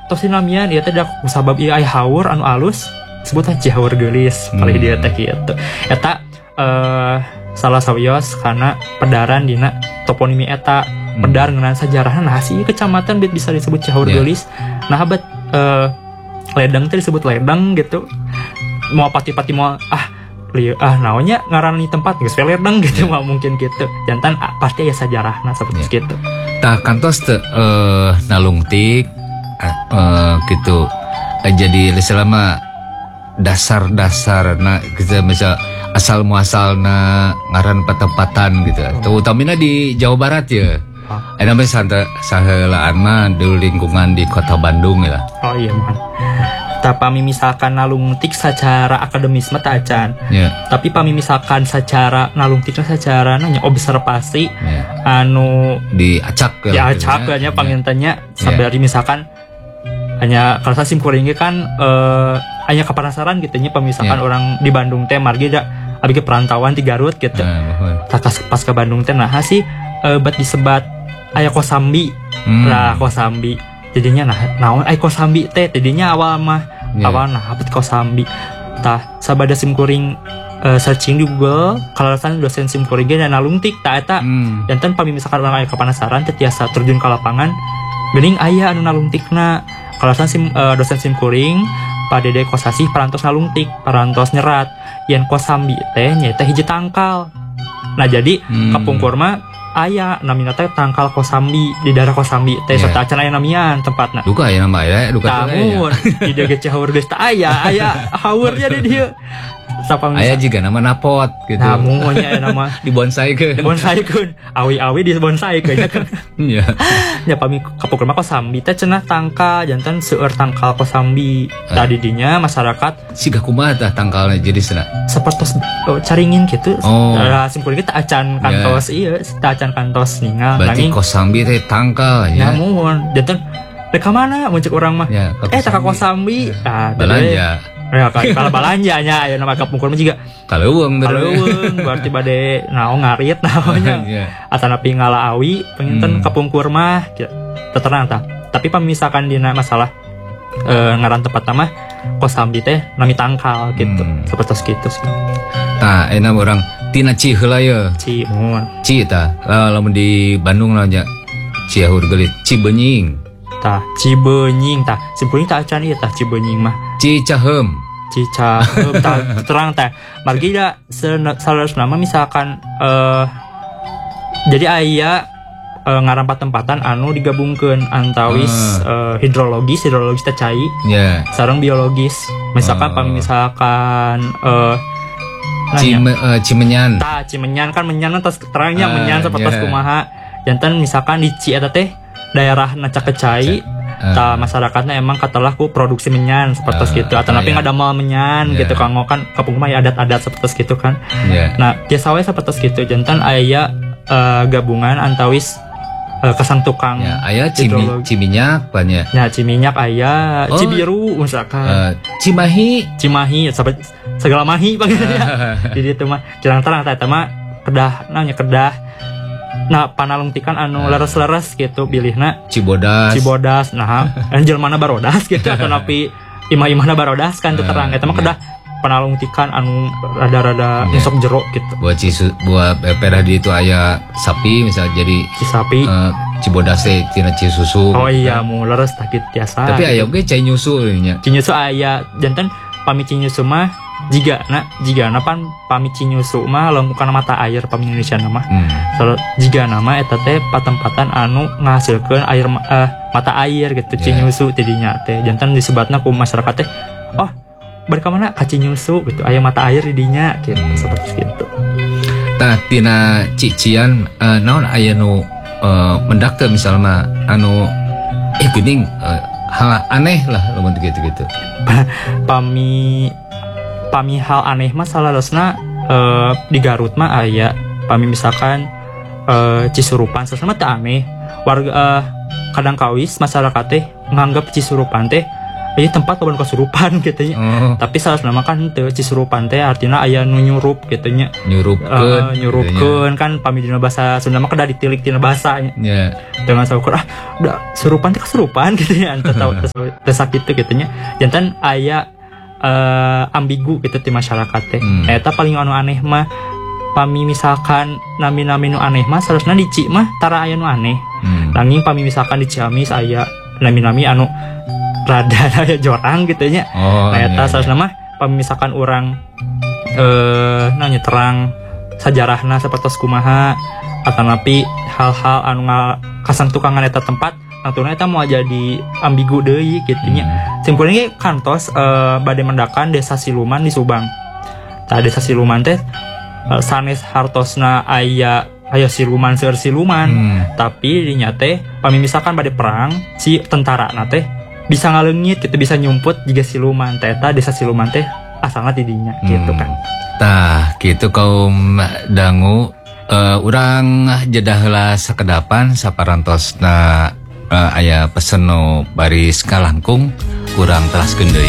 tos dinamian ieu teh da kusabab ieu aya haur anu alus disebutna Cihaur Geulis paling dia teh kitu eta salah sawios karena pedaran dina toponimi eta pedar ngeunaan sajarahna nah si kecamatan bisa disebut Cihaur Geulis nah bet ledeng teh disebut ledeng gitu mau pati-pati mau naonnya ngarani tempat geus ledeng gitu mah mungkin gitu jantan pasti aya sajarahna seperti gitu tah kantos teh nalungtik gitu jadi selama dasar-dasarna kita misal asal muasalna ngaran patempatan gitu. Utamina di Jawa Barat ya. Namanya sahelaan mah di lingkungan di Kota Bandung ya. Oh iya man. Tapi misalkan nalungtik secara akademis mah teu acan. Tapi misalkan secara nalungtikna secara nanya observasi anu diacak nya pangintanya sabari misalkan hanya kalau saya simkuring kan hanya kepanasaran gitu nya pemisakan orang di Bandung teh margi da abi ke perantauan di Garut gitu. Pas ke Bandung teh nah sih bat disebat aya Kosambi. Lah Kosambi. Jadinya naon aya Kosambi teh jadinya awal bet Kosambi. Tah sabada simkuring searching di Google kalalasan dosen simkuring dan nalungtik tah eta janten pamisakan orang aya kepanasaran teh tiasa terjun ka lapangan geuning aya anu nalungtikna kalalasan dosen simkuring padede kosasih parantos nalungtik parantos nyerat yen Kosambi teh nyaeta hiji tangkal nah jadi kapungkur mah aya namina teh tangkal Kosambi di daerah Kosambi teh serta acan aya namian tempatna duka aya nama aya duka namun di dieu ge Cihaur geus teh aya haurnya di dieu aya juga nama napot gitu namun aya nama dibonsaikeun awi-awi dibonsaikeun kan iya nya pami kapungkur mah Kosambi teh cenah tangkal janten seueur tangkal Kosambi tadi dinya masyarakat siga kumaha tah tangkalna jenisna sapertos caringin gitu simkuring teh acan kantos ieu teh acan kantos ningal berarti Kosambi teh tangkal ya namun janten rek ka mana mun cek urang mah teh ka Kosambi balanja ya kalau balanja nya aya nama kapungkur mah juga kaleuweung berarti bade naon ngarit naonnya atanapi ngala awi penginten kapungkur mah terang tah tapi pamisakan dina masalah ngaran tempat mah Kosambi teh nami tangkal gitu seperti kitu sih tah enak orang tina Ci heula ye Ci tah lamun di Bandung nya Cihaur Geulis Cibenying tah Cibenying tah simkuring tah acan ieu tah Cibenying mah Cicaheum tah terang teh margi da salerosna mah misalkan jadi aya ngaran patempatan anu digabungkeun antawis hidrologis teh cai sareng biologis misalkan Cimenyan Cimenyan kan menyan tos terangnya menyan sapertos kumaha janten misalkan di Ci eta teh daerah nacak kecai masyarakatnya emang katalah ku produksi menyan seperti gitu atau tapi ngadamel menyan gitu kanggo kan kapung mah adat-adat seperti gitu kan nah biasa we seperti gitu jantan aya gabungan antawis kasang tukang aya Ciminyak banyak Ciminyak aya Cibiru misalkan Cimahi segala mahi panggilnya di ditu mah jarang terang eta mah kedah nah panalungtikan anu leres-leres gitu pilihna Cibodas nah jelmana barodas gitu atau napi imah-imahna barodas kan terang eta mah kedah panalungtikan anu rada-rada nyesok jero gitu buat perah di itu aya sapi misal jadi sapi Cibodas teh tina Cisusu oh iya mu leres tah kitu biasa tapi aya oge cai nyusu nya nyusu aya janten pami nyusu mah jika pan pami nyusu mah lengkukan mata air pami Indonesia nama jika nama eta teh patempatan anu ngahasilkeun air mata air gitu cinyusu tidinya teh jantan disebatna ku masyarakat teh bari ka mana ka cinyusu gitu aya mata air didinya gitu seperti itu tah tina cician naon aya nu mendak teh misalnya anu geuning hal aneh lah lamun gitu pami hal aneh mah salarosna di Garut mah aya pami misalkan Cisurupan sesama teh aneh warga kadang kawis masyarakat teh nganggap Cisurupan teh aya tempat kapan kasurupan gitu nya. Tapi salah nama kan teu cisurupan teh artinya aya nu nyurup gitu nya. Nyurupkeun kan pami dina bahasa Sunda mah kada ditilik tina bahasa nya. Dengan saukur da surupan teh kasurupan gitu nya anta tahu teh sakitu gitu nya. Jantan aya ambigu gitu di masyarakat teh. Eta paling anu aneh mah pami misalkan nami-nami nu aneh mah salasna di Ci mah tara aya nu aneh. Nanging pami misalkan di Ciamis aya nami-nami anu rada aya jorang gitu nya. Eta salasna mah pami misalkan urang nanya terang sajarahna sapertos kumaha atanapi hal-hal anu kasangtukangan eta tempat natuna eta mau jadi ambigu deui kitu nya. Simpulna ge kantos bade mendakan Desa Siluman di Subang. Tah Desa Siluman teh sanes hartosna aya siluman seueur siluman, tapi dinya teh pami misalkan bade perang si tentara na teh bisa ngaleungit gitu bisa nyumput jiga siluman teh eta Desa Siluman teh asalna ti dinya gitu kan. Tah kitu kaum dangu urang jedah heula sakedapan saparantosna aya pesen nu baris kalangkung urang telaskeun deui.